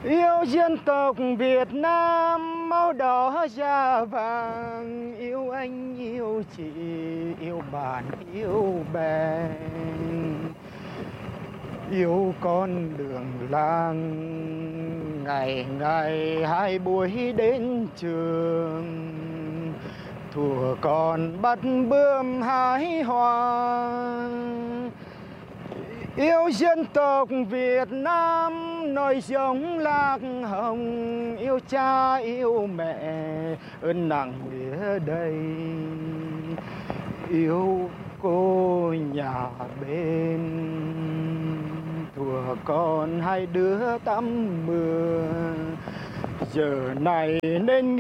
Yêu dân tộc Việt Nam máu đỏ da vàng, yêu anh yêu chị yêu bạn yêu bè, yêu con đường làng ngày ngày hai buổi đến trường, thuở còn bắt bướm hái hoa. Yêu dân tộc Việt Nam nổi giống lạc hồng, yêu cha yêu mẹ ơn nặng nghĩa đây, yêu cô nhà bên thuở còn hai đứa tắm mưa, giờ này nên